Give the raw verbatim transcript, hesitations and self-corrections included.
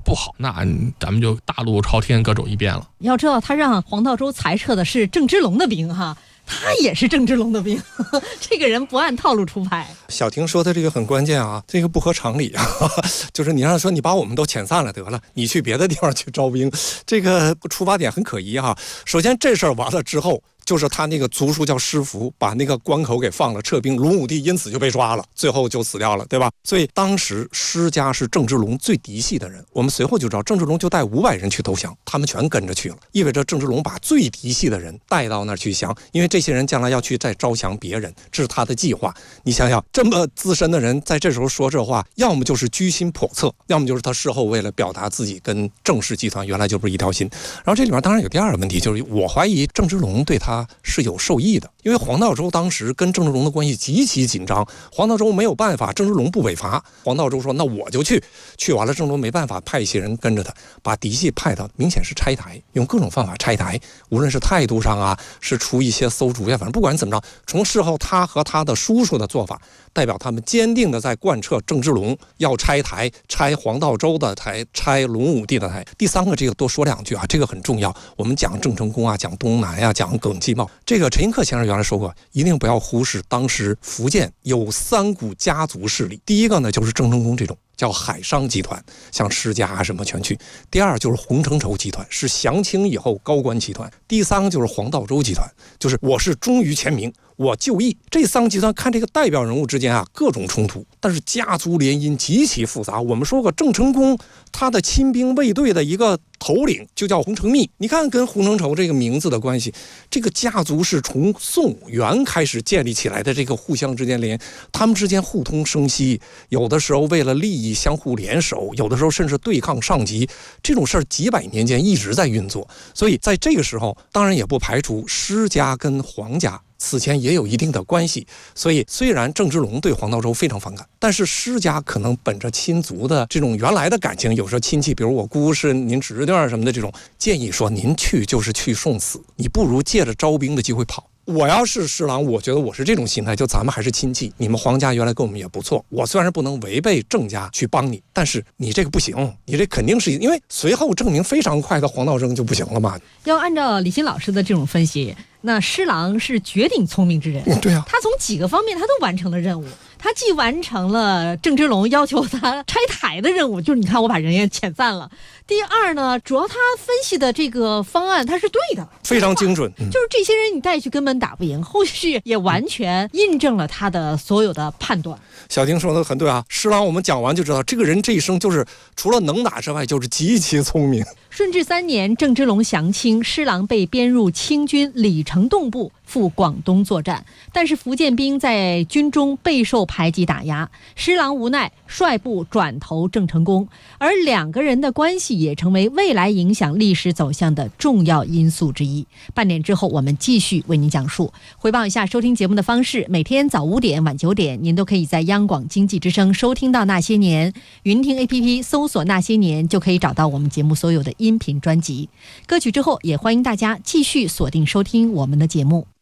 不好，那咱们就大路朝天各走一遍了。 要知道他让黄道周裁撤的是郑芝龙的兵哈，他也是郑芝龙的兵，这个人不按套路出牌。 小婷说的这个很关键啊，这个不合常理啊，就是你让说你把我们都遣散了得了，你去别的地方去招兵，这个出发点很可疑哈。首先这事儿完了之后，就是他那个族叔叫施福，把那个关口给放了，撤兵，隆武帝因此就被抓了，最后就死掉了，对吧？所以当时施家是郑芝龙最嫡系的人，我们随后就知道郑芝龙就带五百人去投降，他们全跟着去了，意味着郑芝龙把最嫡系的人带到那儿去降，因为这些人将来要去再招降别人，这是他的计划。你想想，这么资深的人在这时候说这话，要么就是居心叵测，要么就是他事后为了表达自己跟郑氏集团原来就不是一条心。然后这里面当然有第二个问题，就是我怀疑郑芝龙对他是有受益的，因为黄道周当时跟郑芝龙的关系极其紧张，黄道周没有办法，郑芝龙不北伐，黄道周说那我就去，去完了郑芝龙没办法，派一些人跟着他，把嫡系派到，明显是拆台，用各种方法拆台，无论是态度上啊，是出一些馊主意，反正不管怎么着，从事后他和他的叔叔的做法，代表他们坚定的在贯彻郑芝龙要拆台，拆黄道周的台，拆隆武帝的台。第三个这个多说两句啊，这个很重要，我们讲郑成功啊，讲东南呀、啊，讲耿继茂，这个陈寅恪先生原来说过，一定不要忽视当时福建有三股家族势力，第一个呢就是郑成功这种叫海商集团，像施家啊什么全去，第二就是洪承畴集团，是降清以后高官集团，第三个就是黄道周集团，就是我是忠于前明，我就义。这三个集团看这个代表人物之间啊各种冲突，但是家族联姻极其复杂。我们说过郑成功他的亲兵卫队的一个头领就叫洪承密，你看跟洪承畴这个名字的关系，这个家族是从宋元开始建立起来的，这个互相之间联，他们之间互通生息，有的时候为了利益相互联手，有的时候甚至对抗上级，这种事儿几百年间一直在运作。所以在这个时候当然也不排除施家跟黄家此前也有一定的关系，所以虽然郑芝龙对黄道周非常反感，但是施家可能本着亲族的这种原来的感情，有时候亲戚比如我姑是您侄女什么的，这种建议说您去就是去送死，你不如借着招兵的机会跑。我要是施琅，我觉得我是这种心态，就咱们还是亲戚，你们黄家原来跟我们也不错，我虽然不能违背郑家去帮你，但是你这个不行，你这肯定是因为随后证明非常快的黄道征就不行了嘛。 要按照李欣老师的这种分析，那施琅是绝顶聪明之人、 嗯、对啊， 他从几个方面他都完成了任务，他既完成了郑芝龙要求他拆台的任务，就是你看我把人也遣散了，第二呢，主要他分析的这个方案他是对的， 非常精准、 嗯、就是这些人你带去根本打不赢，后续也完全印证了他的所有的判断。 小婷说的很对啊，施琅我们讲完就知道，这个人这一生就是除了能打之外就是极其聪明。 顺治三年，郑芝龙降清，施琅被编入清军李成栋部，赴广东作战，但是福建兵在军中备受排挤打压，施琅无奈率部转投郑成功，而两个人的关系也成为未来影响历史走向的重要因素之一。半点之后我们继续为您讲述。回报一下收听节目的方式，每天早五点晚九点您都可以在央广经济之声收听到那些年，云听 A P P 搜索那些年就可以找到我们节目所有的音频专辑。歌曲之后也欢迎大家继续锁定收听我们的节目。